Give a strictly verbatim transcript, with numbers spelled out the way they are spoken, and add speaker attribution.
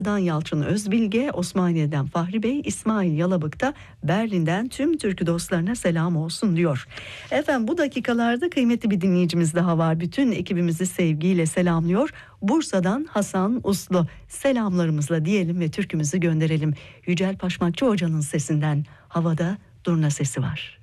Speaker 1: Dan Yalçın Özbilge, Osmaniye'den Fahri Bey, İsmail Yalabık'ta Berlin'den tüm türkü dostlarına selam olsun diyor. Efendim bu dakikalarda kıymetli bir dinleyicimiz daha var. Bütün ekibimizi sevgiyle selamlıyor. Bursa'dan Hasan Uslu, selamlarımızla diyelim ve türkümüzü gönderelim. Yücel Paşmakçı Hoca'nın sesinden Havada Durna Sesi Var.